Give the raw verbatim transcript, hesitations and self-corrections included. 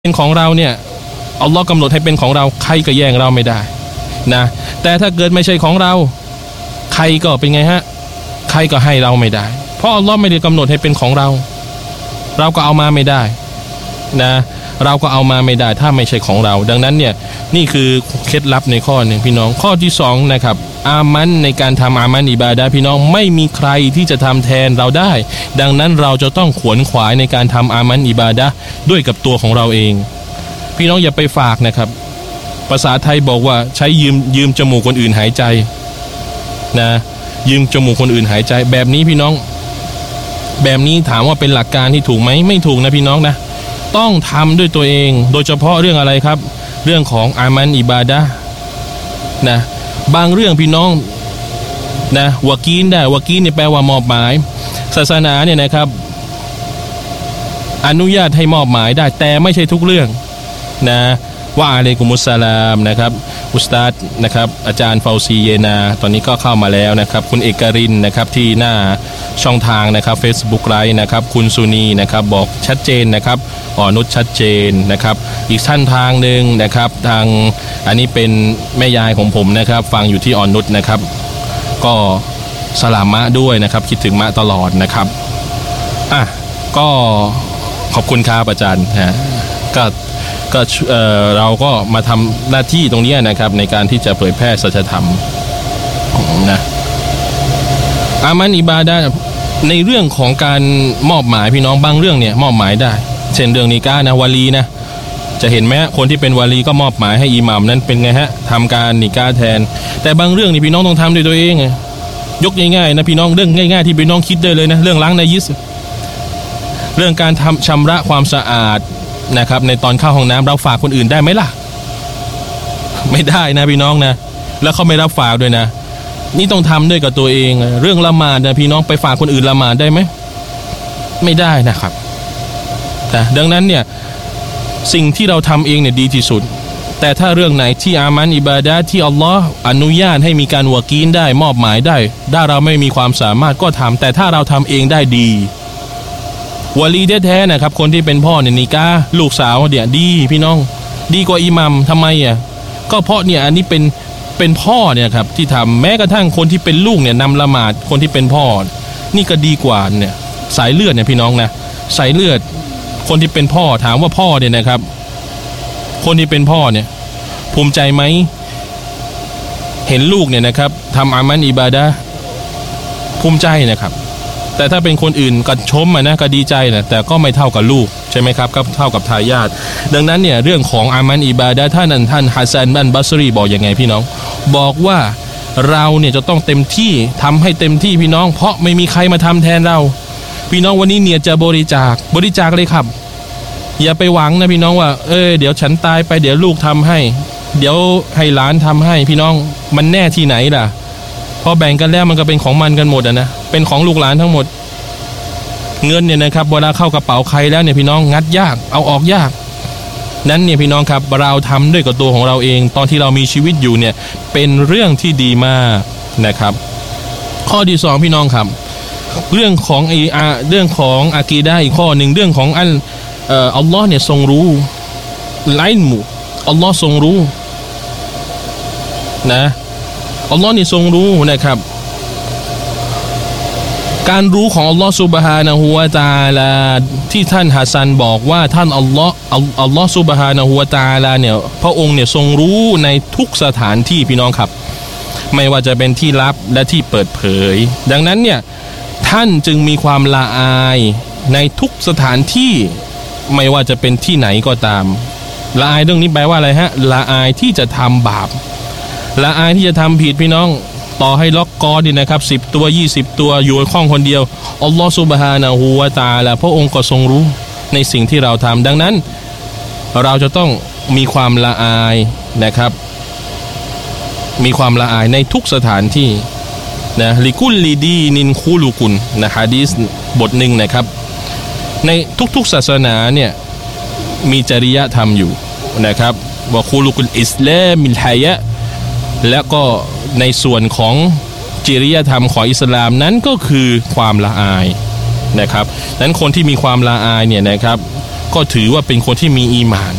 เป็นของเราเนี่ยอัลลอฮ์กำหนดให้เป็นของเราใครก็แย่งเราไม่ได้นะแต่ถ้าเกิดไม่ใช่ของเราใครก็เป็นไงฮะใครก็ให้เราไม่ได้เพราะอัลลอฮ์ไม่ได้กำหนดให้เป็นของเราเราก็เอามาไม่ได้นะเราก็เอามาไม่ได้ถ้าไม่ใช่ของเราดังนั้นเนี่ยนี่คือเคล็ดลับในข้อหนึ่งพี่น้องข้อที่สองนะครับอามันในการทำอามันอิบาดะห์พี่น้องไม่มีใครที่จะทำแทนเราได้ดังนั้นเราจะต้องขวนขวายในการทำอามันอิบาดะห์ด้วยกับตัวของเราเองพี่น้องอย่าไปฝากนะครับภาษาไทยบอกว่าใช้ยืมยืมจมูกคนอื่นหายใจนะยืมจมูกคนอื่นหายใจแบบนี้พี่น้องแบบนี้ถามว่าเป็นหลักการที่ถูกไหมไม่ถูกนะพี่น้องนะต้องทำด้วยตัวเองโดยเฉพาะเรื่องอะไรครับเรื่องของอามันอิบาดะห์นะบางเรื่องพี่น้องนะวะกีนได้วะกีนเนี่ยแปลว่ามอบหมายศาสนาเนี่ยนะครับอนุญาตให้มอบหมายได้แต่ไม่ใช่ทุกเรื่องนะว่าอะลัยกุมุสสลามนะครับอุสตาดนะครับอาจารย์ฟาวซีเยนาตอนนี้ก็เข้ามาแล้วนะครับคุณเอกรินนะครับที่หน้าช่องทางนะครับ Facebook ไลฟ์นะครับคุณสุนีนะครับบอกชัดเจนนะครับอ่อนุชชัดเจนนะครับอีกท่านทางหนึ่งนะครับทางอันนี้เป็นแม่ยายของผมนะครับฟังอยู่ที่อ่อนนุชนะครับก็สลามมะด้วยนะครับคิดถึงมะตลอดนะครับอ่ะก็ขอบคุณครับอาจารย์ฮะก็ก็เอ่อเราก็มาทำหน้าที่ตรงนี้นะครับในการที่จะเผยแพร่สัจธรรมนะอามันอิบาดะห์ในเรื่องของการมอบหมายพี่น้องบางเรื่องเนี่ยมอบหมายได้เช่นเรื่องนิกานะวาลีนะจะเห็นไหมคนที่เป็นวาลีก็มอบหมายให้อิหม่ามนั้นเป็นไงฮะทำการนิกาแทนแต่บางเรื่องนี่พี่น้องต้องทำด้วยตัวเองยกง่ายๆนะพี่น้องเรื่องง่ายๆที่พี่น้องคิดได้เลยนะเรื่องล้างนายิสเรื่องการทำชำระความสะอาดนะครับในตอนเข้าห้องน้ำเราฝากคนอื่นได้ไหมล่ะไม่ได้นะพี่น้องนะแล้วเขาไม่รับฝากด้วยนะนี่ต้องทำด้วยกับตัวเองเรื่องละหมาดนะพี่น้องไปฝากคนอื่นละหมาดได้ไหมไม่ได้นะครับแต่ดังนั้นเนี่ยสิ่งที่เราทำเองเนี่ยดีที่สุดแต่ถ้าเรื่องไหนที่อามันอิบาดะห์ที่อัลลอฮ์อนุญาตให้มีการวะกีนได้มอบหมายได้ถ้าเราไม่มีความสามารถก็ทำแต่ถ้าเราทำเองได้ดีวะลีแท้ๆนะครับคนที่เป็นพ่อเนี่ยนิกาลูกสาวเนี่ยดีพี่น้องดีกว่าอิหมัมทำไมอ่ะก็เพราะเนี่ยอันนี้เป็นเป็นพ่อเนี่ยครับที่ทำแม้กระทั่งคนที่เป็นลูกเนี่ยนำละหมาดคนที่เป็นพ่อนี่ก็ดีกว่าเนี่ยสายเลือดเนี่ยพี่น้องนะสายเลือดคนที่เป็นพ่อถามว่าพ่อเนี่ยนะครับคนที่เป็นพ่อเนี่ยภูมิใจไหมเห็นลูกเนี่ยนะครับทำอามันอิบาดะห์ภูมิใจนะครับแต่ถ้าเป็นคนอื่นก็ชมอ่ะนะก็ดีใจนะแต่ก็ไม่เท่ากับลูกใช่ไหมครับก็เท่ากับทายาทดังนั้นเนี่ยเรื่องของอามันอิบาดะห์ท่านนั้นท่านฮัสซันบันบัสรีบอกยังไงพี่น้องบอกว่าเราเนี่ยจะต้องเต็มที่ทำให้เต็มที่พี่น้องเพราะไม่มีใครมาทำแทนเราพี่น้องวันนี้เนี่ยจะบริจาคบริจาคเลยครับอย่าไปหวังนะพี่น้องว่าเออเดี๋ยวฉันตายไปเดี๋ยวลูกทำให้เดี๋ยวให้หลานทำให้พี่น้องมันแน่ที่ไหนล่ะพอแบ่งกันแล้วมันก็เป็นของมันกันหมดอ่ะนะเป็นของลูกหลานทั้งหมดเงินเนี่ยนะครับเวลาเข้ากระเป๋าใครแล้วเนี่ยพี่น้องงัดยากเอาออกยากนั้นเนี่ยพี่น้องครับเราทำด้วยกับตัวของเราเองตอนที่เรามีชีวิตอยู่เนี่ยเป็นเรื่องที่ดีมากนะครับข้อที่สองพี่น้องครับเรื่องของไออาเรื่องของอากีดะห์อีกข้อหนึ่งเรื่องของอัลเอ่ออัลลอฮ์เนี่ยทรงรู้ไลน์หมู่อัลลอฮ์ทรงรู้นะอัลลอฮ์นี่ทรงรู้นะครับการรู้ของอัลลอฮ์ซุบฮานะฮูวะตะอาลาที่ท่านฮัสซันบอกว่าท่านอัลลอฮ์อัลลอฮ์ซุบฮานะฮูวะตะอาลาเนี่ยพระองค์เนี่ยทรงรู้ในทุกสถานที่พี่น้องครับไม่ว่าจะเป็นที่ลับและที่เปิดเผยดังนั้นเนี่ยท่านจึงมีความละอายในทุกสถานที่ไม่ว่าจะเป็นที่ไหนก็ตามละอายเรื่องนี้แปลว่าอะไรฮะละอายที่จะทำบาปละอายที่จะทำผิดพี่น้องต่อให้ล็อกกอนี่นะครับสิบตัวยี่สิบตัวอยู่ในห้องคนเดียวอัลลอฮฺซุบฮานะฮูวะตะอาลาพระองค์ก็ทรงรู้ในสิ่งที่เราทำดังนั้นเราจะต้องมีความละอายนะครับมีความละอายในทุกสถานที่นะลิกุลลีดีนินคูลูกุนนะฮะดีษบทหนึ่งนะครับในทุกๆศาสนาเนี่ยมีจริยธรรมอยู่นะครับว่าคูลูกุลอิสลามิลฮายะและก็ในส่วนของจริยธรรมของอิสลามนั้นก็คือความละอายนะครับนั้นคนที่มีความละอายเนี่ยนะครับก็ถือว่าเป็นคนที่มีอีหม่าน